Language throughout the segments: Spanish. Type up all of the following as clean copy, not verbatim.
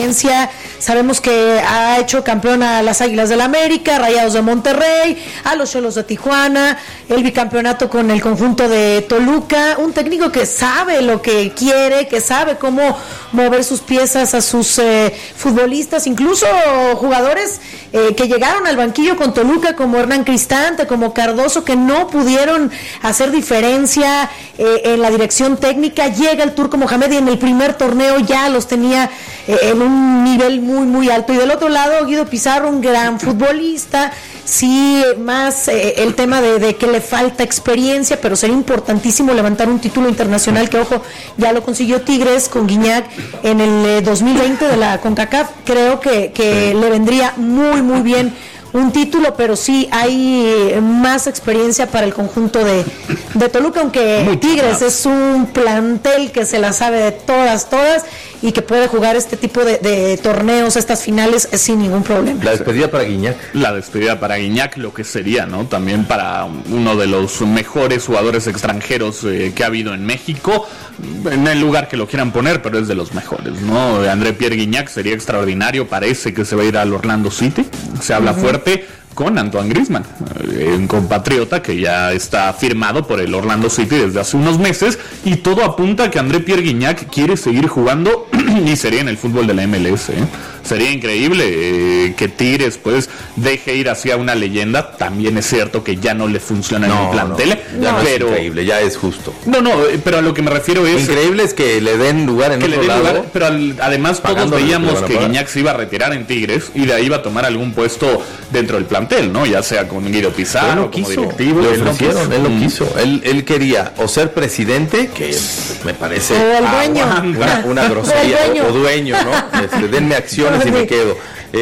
experiencia. Sabemos que ha hecho campeón a las Águilas del América, Rayados de Monterrey, a los Xolos de Tijuana, el bicampeonato con el conjunto de Toluca, un técnico que sabe lo que quiere, que sabe cómo mover sus piezas a sus futbolistas, incluso jugadores que llegaron al banquillo con Toluca, como Hernán Cristante, como Cardoso, que no pudieron hacer diferencia en la dirección técnica. Llega el Turco Mohamed y en el primer torneo ya los tenía en un nivel muy, muy alto. Y del otro lado, Guido Pizarro, un gran futbolista, sí, más el tema de que le falta experiencia, pero sería importantísimo levantar un título internacional que, ojo, ya lo consiguió Tigres con Guiñac en el 2020 de la CONCACAF. Creo que le vendría muy, muy bien un título, pero sí hay más experiencia para el conjunto de Toluca, aunque Tigres es un plantel que se la sabe de todas, y que puede jugar este tipo de torneos, estas finales, sin ningún problema. La despedida para Guiñac. La despedida para Guiñac, lo que sería, ¿no? También para uno de los mejores jugadores extranjeros que ha habido en México, en el lugar que lo quieran poner, pero es de los mejores, ¿no? André Pierre Guiñac sería extraordinario, parece que se va a ir al Orlando City, se habla fuerte con Antoine Griezmann, un compatriota que ya está firmado por el Orlando City desde hace unos meses, y todo apunta a que André Pierre Guiñac quiere seguir jugando y sería en el fútbol de la MLS, ¿eh? Sería increíble que Tigres pues deje ir hacia una leyenda. También es cierto que ya no le funciona en el plantel, ya pero es increíble, ya es justo. Pero a lo que me refiero es increíble es que le den lugar en otro lado, pero además todos veíamos que Guiñac se iba a retirar en Tigres y de ahí iba a tomar algún puesto dentro del plantel, ¿no? Ya sea con Guido Pizarro, como directivo. Le ofrecieron, él lo quiso. Él quería o ser presidente, que me parece o el dueño, una grosería, o dueño, ¿no? Denme acciones y me quedo.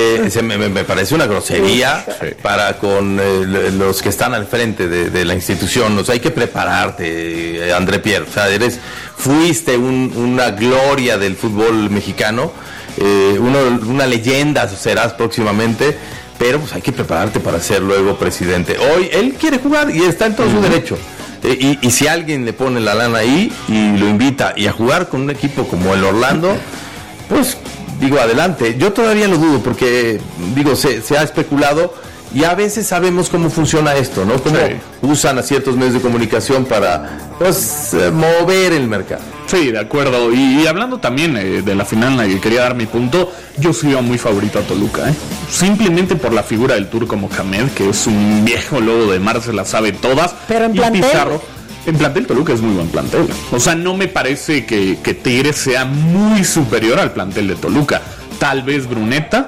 Me parece una grosería para con los que están al frente de la institución. O sea, hay que prepararte, André Pierre. O sea, fuiste una gloria del fútbol mexicano, una leyenda serás próximamente, pero pues hay que prepararte para ser luego presidente. Hoy él quiere jugar y está en todo su derecho. Y si alguien le pone la lana ahí y lo invita y a jugar con un equipo como el Orlando, pues digo, adelante. Yo todavía lo dudo porque, digo, se ha especulado y a veces sabemos cómo funciona esto, ¿no? Cómo usan a ciertos medios de comunicación para, pues, mover el mercado. Sí, de acuerdo. Y hablando también de la final en la que quería dar mi punto, yo sí veo muy favorito a Toluca, ¿eh? Simplemente por la figura del Turco Mohamed, que es un viejo lobo de mar, se las sabe todas. Pero en plantel... Pizarro, en plantel Toluca es muy buen plantel. O sea, no me parece que Tigres sea muy superior al plantel de Toluca. Tal vez Bruneta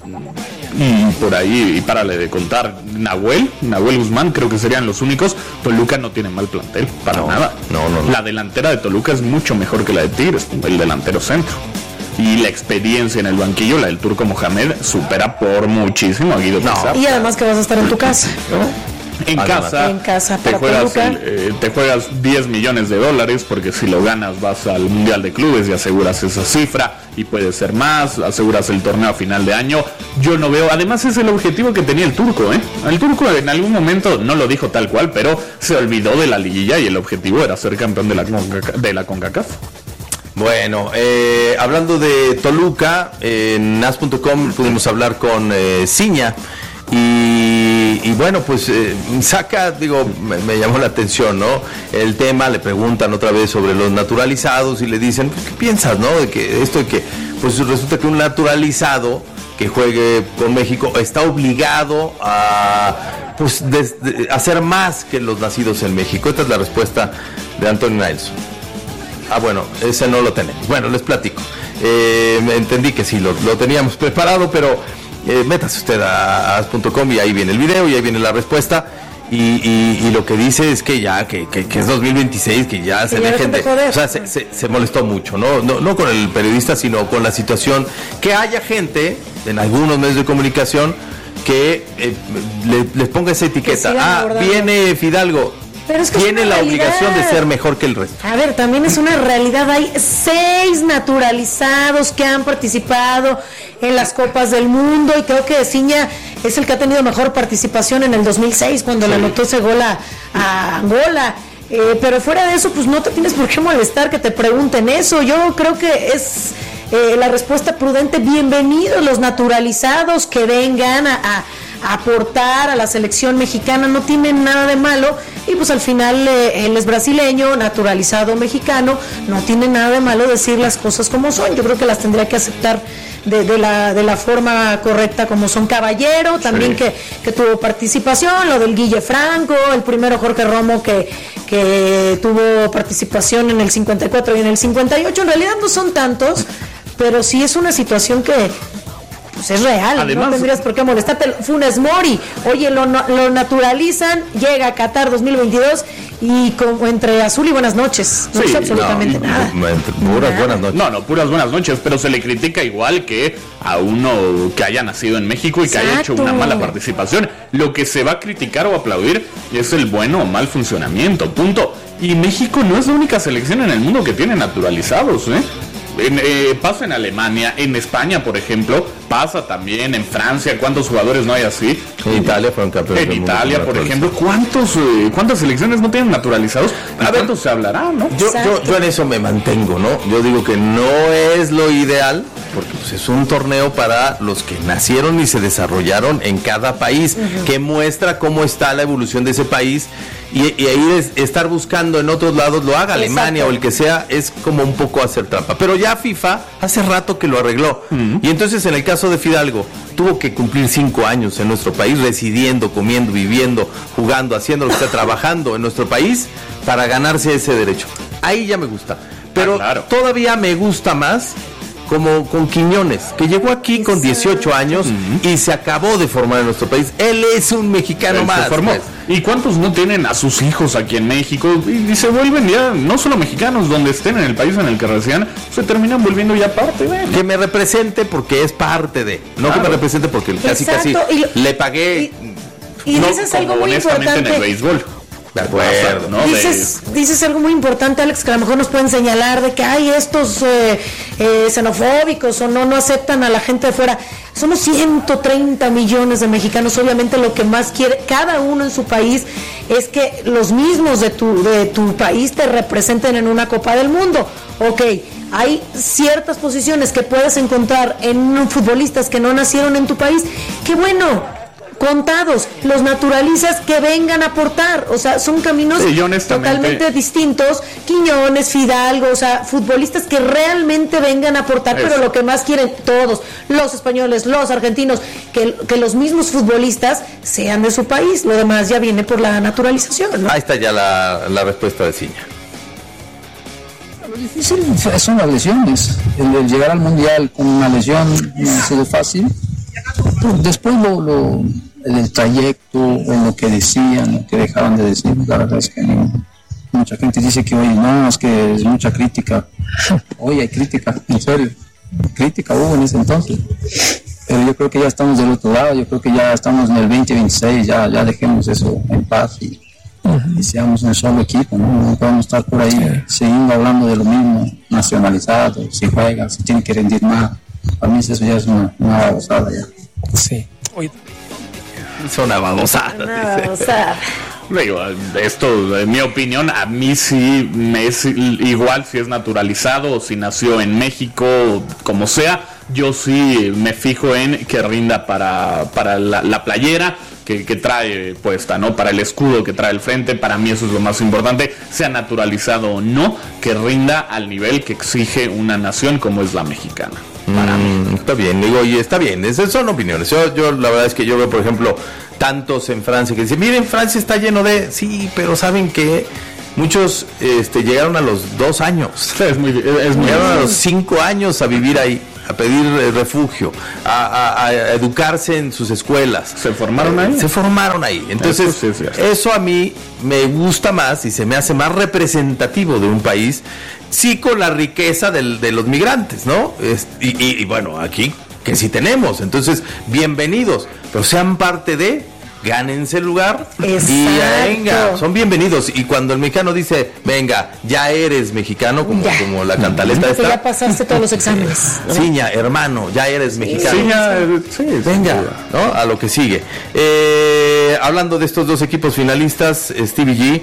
y por ahí, y párale de contar, Nahuel Guzmán, creo que serían los únicos. Toluca no tiene mal plantel, para nada. No. La delantera de Toluca es mucho mejor que la de Tigres, el delantero centro. Y la experiencia en el banquillo, la del Turco Mohamed, supera por muchísimo a Guido Pizarro. Y además que vas a estar en tu casa, ¿no? En casa te juegas $10 millones, porque si lo ganas vas al Mundial de Clubes y aseguras esa cifra, y puede ser más, aseguras el torneo a final de año. Yo no veo, además es el objetivo que tenía el Turco, ¿eh? El Turco en algún momento no lo dijo tal cual, pero se olvidó de la liguilla y el objetivo era ser campeón de la CONCACAF. Bueno, hablando de Toluca, en as.com pudimos hablar con Ciña. Y bueno, pues saca, digo, me llamó la atención, ¿no? El tema, le preguntan otra vez sobre los naturalizados y le dicen, ¿qué piensas, no? De que esto de que, pues resulta que un naturalizado que juegue con México está obligado a, pues, hacer más que los nacidos en México. Esta es la respuesta de Antonio Nelson. Bueno, ese no lo tenemos. Bueno, les platico. Entendí que sí, lo teníamos preparado, pero... métase usted a as.com y ahí viene el video y ahí viene la respuesta y lo que dice es que ya que es 2026, que ya se dejen de, o sea, se molestó mucho, no con el periodista, sino con la situación, que haya gente en algunos medios de comunicación que les ponga esa etiqueta. Viene Fidalgo, pero es que tiene la obligación de ser mejor que el resto. A ver, también es una realidad. Hay 6 naturalizados que han participado en las Copas del Mundo y creo que Ciña es el que ha tenido mejor participación en el 2006 cuando le anotó ese gol a Angola. Pero fuera de eso, pues no te tienes por qué molestar que te pregunten eso. Yo creo que es la respuesta prudente, bienvenidos los naturalizados que vengan a aportar a la selección mexicana, no tienen nada de malo, y pues al final él es brasileño, naturalizado mexicano, no tiene nada de malo decir las cosas como son. Yo creo que las tendría que aceptar de la forma correcta como son. Caballero también, sí, que tuvo participación, lo del Guille Franco, el primero Jorge Romo que tuvo participación en el 54 y en el 58, en realidad no son tantos, pero sí es una situación que pues es real. Además, no tendrías por qué molestarte. Funes Mori, oye, lo naturalizan, llega a Qatar 2022 y como entre azul y buenas noches, no, sí, hizo absolutamente nada. Puras buenas noches. No, puras buenas noches, pero se le critica igual que a uno que haya nacido en México y Exacto. que haya hecho una mala participación. Lo que se va a criticar o aplaudir es el bueno o mal funcionamiento, punto. Y México no es la única selección en el mundo que tiene naturalizados, pasa en Alemania, en España, por ejemplo, pasa también en Francia. ¿Cuántos jugadores no hay así? En Italia fueron campeones. En Italia, por ejemplo, ¿cuántas selecciones no tienen naturalizados? A ver, se hablará, ¿no? Yo en eso me mantengo, ¿no? Yo digo que no es lo ideal, porque pues, es un torneo para los que nacieron y se desarrollaron en cada país, que muestra cómo está la evolución de ese país. Y ahí estar buscando en otros lados, lo haga Alemania o el que sea, es como un poco hacer trampa. Pero ya FIFA hace rato que lo arregló. Y entonces en el caso de Fidalgo, tuvo que cumplir 5 años en nuestro país, residiendo, comiendo, viviendo, jugando, haciendo lo que está, trabajando en nuestro país para ganarse ese derecho. Ahí ya me gusta. Pero todavía me gusta más como con Quiñones, que llegó aquí con 18 años y se acabó de formar en nuestro país. Él es un mexicano más. Se formó. ¿Y cuántos no tienen a sus hijos aquí en México? Y se vuelven ya no solo mexicanos, donde estén en el país en el que residen, se terminan volviendo ya parte de. Que me represente porque es parte de. No que me represente porque casi le pagué. Y dices algo muy importante. En el béisbol. De acuerdo, ¿no? Dices algo muy importante, Alex, que a lo mejor nos pueden señalar de que hay estos xenofóbicos o no aceptan a la gente de fuera. Somos 130 millones de mexicanos. Obviamente lo que más quiere cada uno en su país es que los mismos de tu país te representen en una Copa del Mundo. Ok, hay ciertas posiciones que puedes encontrar en futbolistas que no nacieron en tu país. ¡Qué bueno! Contados, los naturalizas que vengan a aportar, o sea, son caminos totalmente distintos. Quiñones, Fidalgo, o sea, futbolistas que realmente vengan a aportar, pero lo que más quieren todos, los españoles, los argentinos, que los mismos futbolistas sean de su país. Lo demás ya viene por la naturalización, ¿no? Ahí está ya la respuesta de Ciña. Lo difícil son las lesiones. El llegar al mundial con una lesión no ha sido fácil. Después el trayecto, o lo que decían, lo que dejaban de decir, la verdad es que mucha gente dice que hoy no, es que es mucha crítica. Hoy hay crítica, en serio, crítica hubo en ese entonces, pero yo creo que ya estamos del otro lado. Yo creo que ya estamos en el 2026, ya dejemos eso en paz y seamos un solo equipo, no podemos estar por ahí siguiendo hablando de lo mismo, nacionalizado, si juega, si tiene que rendir más. Para mí eso ya es una babosada ya. Sí. Es una babosada. Digo, esto, en mi opinión, a mí sí me es igual si es naturalizado o si nació en México, como sea. Yo sí me fijo en que rinda para la playera que trae puesta, ¿no? Para el escudo que trae el frente. Para mí eso es lo más importante, sea naturalizado o no, que rinda al nivel que exige una nación como es la mexicana. Para mí. Está bien, digo, y está bien, esas son opiniones. Yo la verdad es que yo veo, por ejemplo, tantos en Francia que dicen, miren, Francia está lleno de... Sí, pero ¿saben qué? Muchos llegaron a los 2 años. Llegaron a los 5 años a vivir ahí, a pedir refugio, a educarse en sus escuelas. ¿Se formaron ahí? Se formaron ahí. Entonces, eso a mí me gusta más y se me hace más representativo de un país, sí, con la riqueza de los migrantes, ¿no? Y bueno, aquí que sí tenemos. Entonces, bienvenidos, pero sean parte de... Gánense el lugar. Exacto. Y venga, son bienvenidos. Y cuando el mexicano dice, venga, ya eres mexicano, como la cantaleta esta, ya pasaste todos los exámenes, ¿no? Ciña, hermano, ya eres mexicano. Sí, venga, ¿no? A lo que sigue. Hablando de estos 2 equipos finalistas, Stevie G,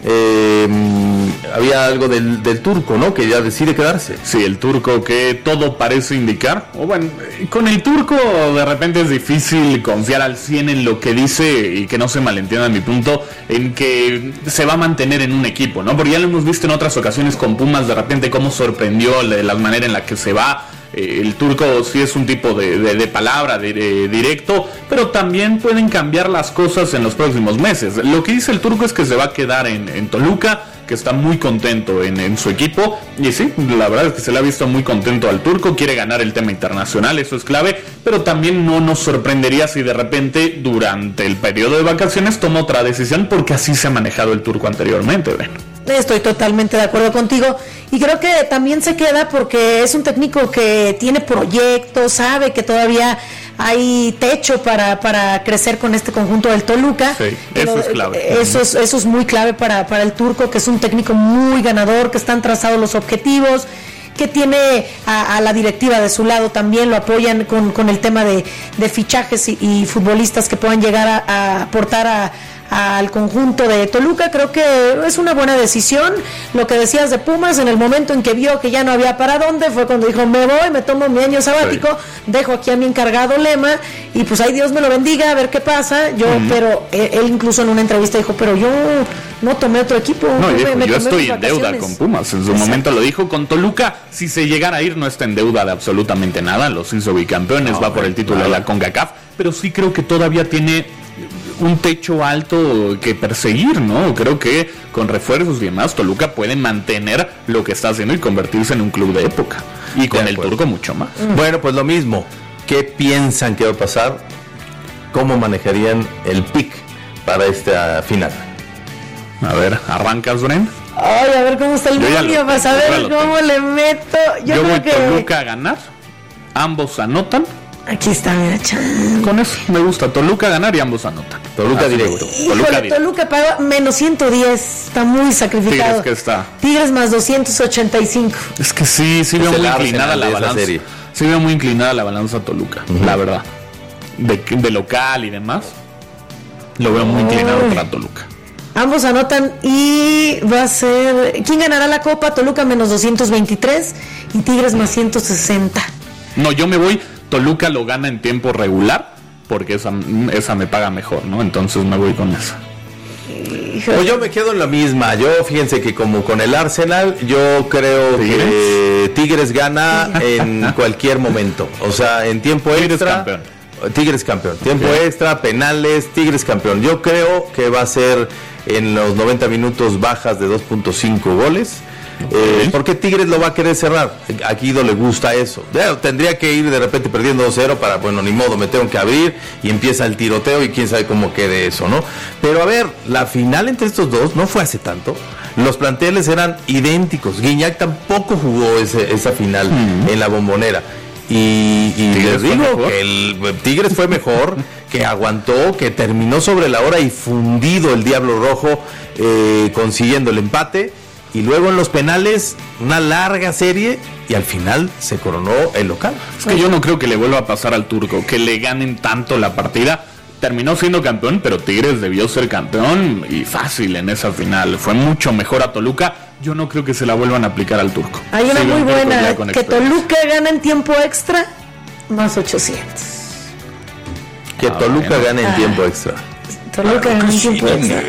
había algo del turco, ¿no? Que ya decide quedarse. Sí, el turco, que todo parece indicar. O bueno, con el turco de repente es difícil confiar al 100 en lo que dice, y que no se malentienda mi punto, en que se va a mantener en un equipo, ¿no? Porque ya lo hemos visto en otras ocasiones con Pumas, de repente cómo sorprendió la manera en la que se va. El turco sí es un tipo de palabra, de directo, pero también pueden cambiar las cosas en los próximos meses. Lo que dice el turco es que se va a quedar en Toluca, que está muy contento en su equipo, y sí, la verdad es que se le ha visto muy contento al turco, quiere ganar el tema internacional, eso es clave, pero también no nos sorprendería si de repente durante el periodo de vacaciones toma otra decisión, porque así se ha manejado el turco anteriormente. Bueno, estoy totalmente de acuerdo contigo, y creo que también se queda porque es un técnico que tiene proyectos, sabe que todavía hay techo para crecer con este conjunto del Toluca. Sí, eso es clave. Eso es muy clave para el turco, que es un técnico muy ganador, que están trazados los objetivos, que tiene a la directiva de su lado, también lo apoyan con el tema de fichajes y futbolistas que puedan llegar a aportar al conjunto de Toluca. Creo que es una buena decisión. Lo que decías de Pumas, en el momento en que vio que ya no había para dónde, fue cuando dijo: me voy, me tomo mi año sabático, dejo aquí a mi encargado Lema, y pues ahí Dios me lo bendiga, a ver qué pasa. Pero él incluso en una entrevista dijo: pero yo no tomé otro equipo. No, yo estoy en deuda con Pumas. En su momento lo dijo. Con Toluca, si se llegara a ir, no está en deuda de absolutamente nada. Los hizo bicampeones, va por el título de la CONCACAF, pero sí creo que todavía tiene un techo alto que perseguir, ¿no? Creo que con refuerzos y demás, Toluca puede mantener lo que está haciendo y convertirse en un club de época. Y con el turco mucho más. Bueno, pues lo mismo. ¿Qué piensan que va a pasar? ¿Cómo manejarían el pick para esta final? A ver, ¿arrancas, Bren? Ay, a ver cómo está el medio para saber cómo le meto. Yo voy Toluca a ganar. Ambos anotan. Aquí está, mira, con eso me gusta. Toluca a ganar y ambos anotan. Toluca directo. Toluca paga menos 110. Está muy sacrificado. Tigres, que está. Tigres más 285. Es que sí veo muy inclinada la balanza. Sí veo muy inclinada la balanza a Toluca, la verdad. De local y demás, lo veo muy inclinado para Toluca. Ambos anotan y va a ser... ¿Quién ganará la Copa? Toluca menos 223 y Tigres más 160. No, yo me voy... Toluca lo gana en tiempo regular, porque esa me paga mejor, ¿no? Entonces me voy con esa. Pues yo me quedo en la misma. Yo, fíjense que como con el Arsenal, yo creo que Tigres gana en cualquier momento. O sea, en tiempo extra. Tigres campeón. Tiempo extra, penales, Tigres campeón. Yo creo que va a ser en los 90 minutos bajas de 2.5 goles. Porque Tigres lo va a querer cerrar. A Guido le gusta eso. Tendría que ir de repente perdiendo 2-0 para, bueno, ni modo, me tengo que abrir y empieza el tiroteo y quién sabe cómo quede eso, ¿no? Pero a ver, la final entre estos dos no fue hace tanto. Los planteles eran idénticos. Guiñac tampoco jugó esa final en la Bombonera. Y les digo que el Tigres fue mejor, que aguantó, que terminó sobre la hora y fundido el Diablo Rojo, consiguiendo el empate. Y luego en los penales, una larga serie, y al final se coronó el local. Es que yo no creo que le vuelva a pasar al turco, que le ganen tanto la partida. Terminó siendo campeón, pero Tigres debió ser campeón, y fácil en esa final. Fue mucho mejor a Toluca. Yo no creo que se la vuelvan a aplicar al turco. Hay una muy buena, que Toluca gana en tiempo extra, más 800. Que Toluca gane en tiempo extra. Toluca gana en tiempo extra.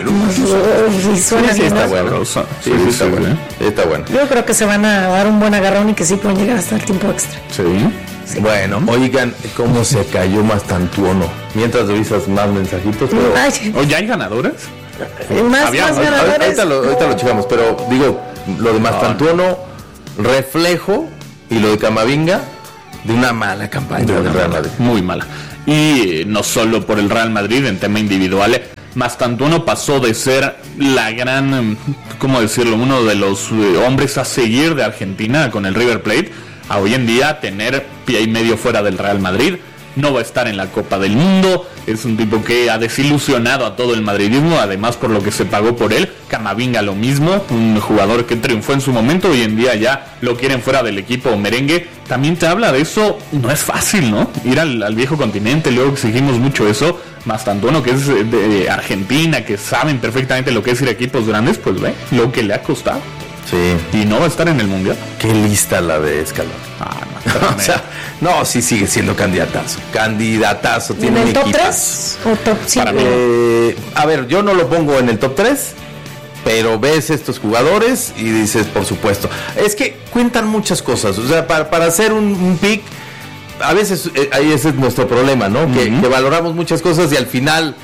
Sí, está bueno. Sí, está bueno. Está bueno. Yo creo que se van a dar un buen agarrón y que sí pueden llegar hasta el tiempo extra. Sí. Bueno, oigan, ¿cómo se cayó Mastantuono? Mientras revisas más mensajitos, pero... ¿Ya hay ganadores? Más ganadores. Ahorita lo checamos, pero digo, lo de Mastantuono, reflejo, y lo de Camavinga, de una mala campaña del Real Madrid. Muy mala. Y no solo por el Real Madrid, en tema individual, Mastantuono pasó de ser la gran, ¿cómo decirlo?, uno de los hombres a seguir de Argentina con el River Plate, a hoy en día tener pie y medio fuera del Real Madrid. No va a estar en la Copa del Mundo. Es un tipo que ha desilusionado a todo el madridismo, además por lo que se pagó por él. Camavinga lo mismo, un jugador que triunfó en su momento, hoy en día ya lo quieren fuera del equipo merengue. También te habla de eso, no es fácil, ¿no? Ir al viejo continente, luego exigimos mucho eso. más tanto uno que es de Argentina, que saben perfectamente lo que es ir a equipos grandes, pues ve lo que le ha costado. Sí. Y no va a estar en el Mundial. Qué lista la de Scaloni. No, O sea, no, sí sigue siendo candidatazo. Candidatazo, ¿En tiene un el top equipazo. 3 o top 5? Para mí. A ver, yo no lo pongo en el top 3, pero ves estos jugadores y dices, por supuesto. Es que cuentan muchas cosas. O sea, para hacer un pick, a veces ahí ese es nuestro problema, ¿no? Que valoramos muchas cosas y al final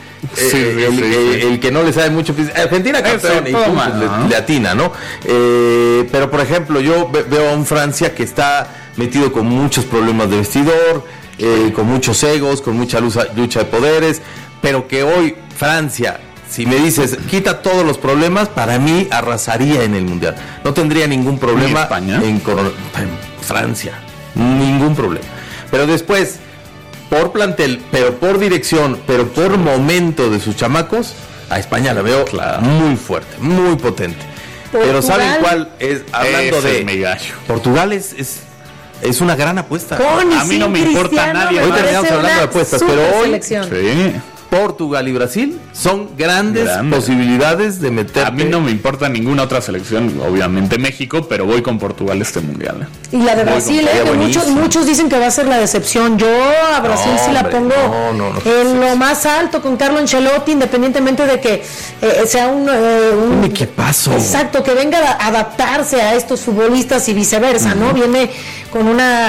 el que no le sabe mucho, Argentina campeón y pum, pues, le atina, ¿no? Pero por ejemplo, yo veo a un Francia que está metido con muchos problemas de vestidor, con muchos egos, con mucha lucha de poderes, pero que hoy Francia, si me dices, quita todos los problemas, para mí arrasaría en el Mundial. No tendría ningún problema en Francia, ningún problema. Pero después, por plantel, pero por dirección, pero por momento de sus chamacos, a España la veo muy fuerte, muy potente. Portugal, pero ¿saben cuál es? Hablando de mi gallo. Portugal es una gran apuesta. A mí no me importa nadie. Hoy terminamos hablando de apuestas, pero hoy sí. Portugal y Brasil son grandes posibilidades de meter. A mí no me importa ninguna otra selección, obviamente México, pero voy con Portugal este mundial. Y la de Brasil, que muchos dicen que va a ser la decepción. Yo a Brasil sí la pongo en lo más alto con Carlo Ancelotti, independientemente de que sea un equipazo. Exacto, que venga a adaptarse a estos futbolistas y viceversa, ¿no? Viene con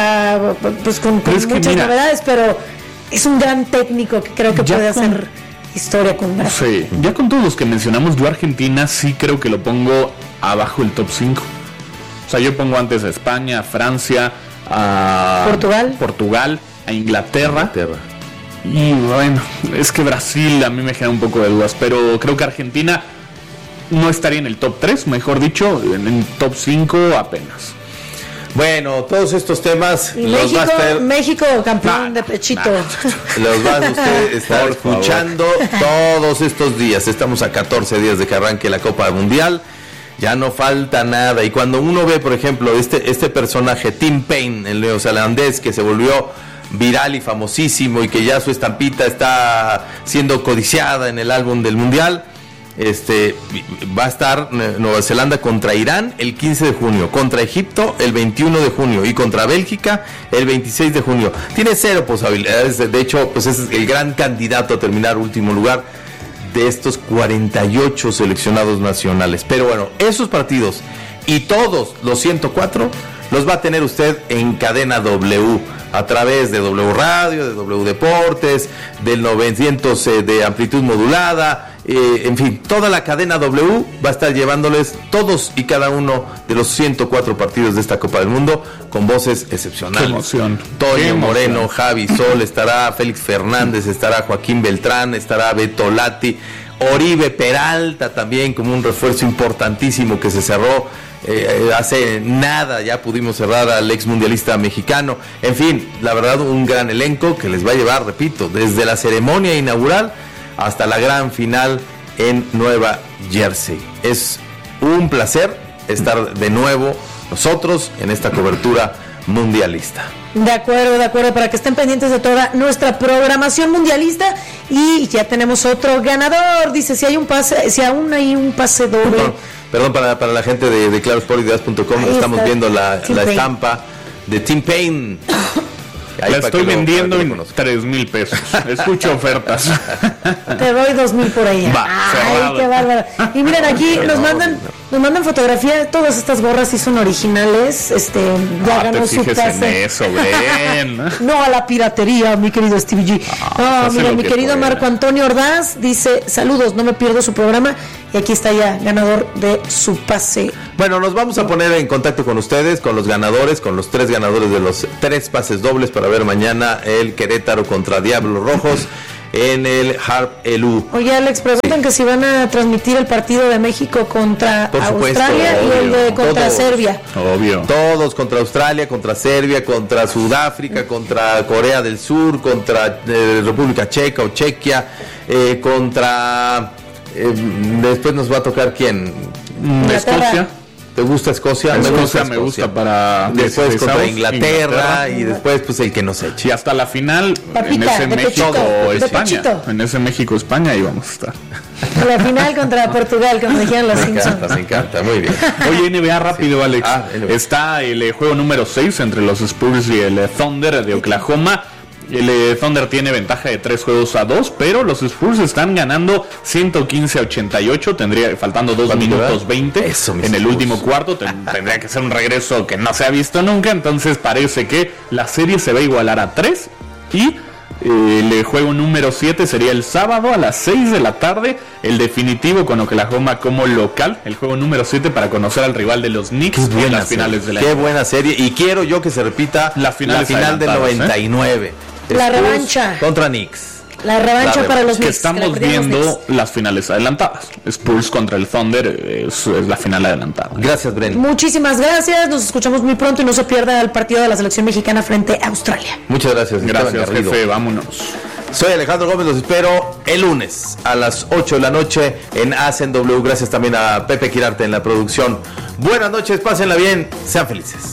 con muchas novedades, pero es un gran técnico que creo que puede hacer historia con Brasil. Sí, ya con todos los que mencionamos, yo Argentina sí creo que lo pongo abajo el top 5. O sea, yo pongo antes a España, a Francia, a Portugal, a Inglaterra. Y bueno, es que Brasil a mí me genera un poco de dudas, pero creo que Argentina no estaría en el top 3, mejor dicho, en el top 5 apenas. Bueno, todos estos temas y los va a estar... México campeón de pechito. Los va a usted estar escuchando todos estos días. Estamos a 14 días de que arranque la Copa Mundial. Ya no falta nada. Y cuando uno ve, por ejemplo, este personaje, Tim Payne, el neozelandés, que se volvió viral y famosísimo y que ya su estampita está siendo codiciada en el álbum del Mundial, va a estar Nueva Zelanda contra Irán el 15 de junio, contra Egipto el 21 de junio y contra Bélgica el 26 de junio. Tiene 0 posibilidades, de hecho, pues es el gran candidato a terminar último lugar de estos 48 seleccionados nacionales. Pero bueno, esos partidos y todos los 104 los va a tener usted en Cadena W, a través de W Radio, de W Deportes, del 900 de amplitud modulada, en fin, toda la cadena W va a estar llevándoles todos y cada uno de los 104 partidos de esta Copa del Mundo con voces excepcionales. Qué emoción. Toño Moreno, Javi Sol, estará Félix Fernández, estará Joaquín Beltrán, estará Beto Lati, Oribe Peralta también como un refuerzo importantísimo que se cerró hace nada, ya pudimos cerrar al ex mundialista mexicano. En fin, la verdad, un gran elenco que les va a llevar, repito, desde la ceremonia inaugural hasta la gran final en Nueva Jersey. Es un placer estar de nuevo nosotros en esta cobertura mundialista. De acuerdo, para que estén pendientes de toda nuestra programación mundialista. Y ya tenemos otro ganador. Dice, si aún hay un pase doble. Perdón para la gente de clarosportideas.com, estamos viendo la estampa de Tim Payne. La estoy vendiendo en 3,000 pesos. Escucho ofertas. Te doy 2,000 por ahí. Ay, qué bárbaro. Y miren, aquí nos mandan fotografía de todas estas gorras, sí son originales. Ya ganó su pase. Eso, ven. No a la piratería, mi querido Stevie G. Mira, mi querido Marco Antonio Ordaz dice, saludos, no me pierdo su programa. Y aquí está ya, ganador de su pase. Bueno, nos vamos a poner en contacto con ustedes, con los ganadores, con los 3 ganadores de los 3 pases dobles para ver mañana el Querétaro contra Diablos Rojos en el Harp Elú. Oye, Alex, preguntan que si van a transmitir el partido de México contra Australia y el de contra Serbia. Obvio. Todos contra Australia, contra Serbia, contra Sudáfrica, contra Corea del Sur, contra República Checa o Chequia, contra... después nos va a tocar ¿quién? Escocia. ¿Te gusta Escocia? Escocia me gusta para... Después contra Inglaterra y después pues el que nos eche. Y hasta la final, Papita, en ese México-España. En ese México-España ahí vamos a estar. La final contra Portugal, como dijeron los Simpsons. Me encanta, muy bien. Oye, NBA rápido, Alex. NBA. Está el juego número 6 entre los Spurs y el Thunder de Oklahoma. El Thunder tiene ventaja de 3-2, pero los Spurs están ganando 115-88, faltando 2 minutos 20 en el último cuarto. Tendría que ser un regreso que no se ha visto nunca, entonces parece que la serie se va a igualar a 3 y el juego número 7 sería el sábado a las 6 de la tarde, el definitivo con Oklahoma como local, el juego número 7 para conocer al rival de los Knicks en las finales de la Qué buena serie, y quiero yo que se repita la final del 99. La revancha contra Knicks. La revancha para los Knicks. Que estamos viendo las finales adelantadas. Spurs contra el Thunder es la final adelantada. Gracias, Brenda. Muchísimas gracias. Nos escuchamos muy pronto y no se pierda el partido de la selección mexicana frente a Australia. Muchas gracias. Gracias, jefe. Vámonos. Soy Alejandro Gómez. Los espero el lunes a las 8 de la noche en Hacen W. Gracias también a Pepe Quirarte en la producción. Buenas noches. Pásenla bien. Sean felices.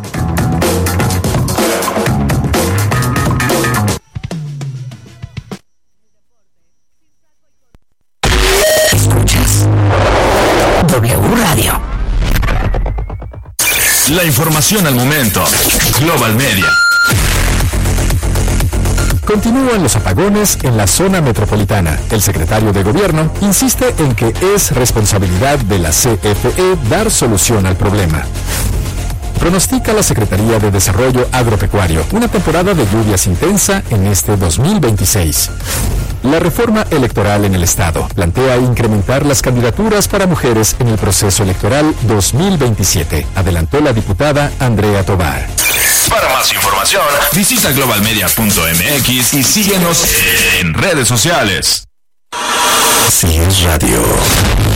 W Radio. La información al momento. Global Media. Continúan los apagones en la zona metropolitana. El secretario de Gobierno insiste en que es responsabilidad de la CFE dar solución al problema. Pronostica la Secretaría de Desarrollo Agropecuario una temporada de lluvias intensa en este 2026. La reforma electoral en el Estado plantea incrementar las candidaturas para mujeres en el proceso electoral 2027, adelantó la diputada Andrea Tobar. Para más información, visita globalmedia.mx y síguenos en redes sociales. Así es radio.